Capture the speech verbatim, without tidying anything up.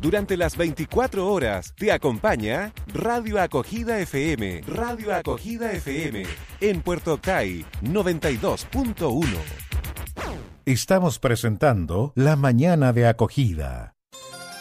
Durante las veinticuatro horas te acompaña Radio Acogida F M. Radio Acogida F M en Puerto Ocay noventa y dos punto uno. Estamos presentando La Mañana de Acogida.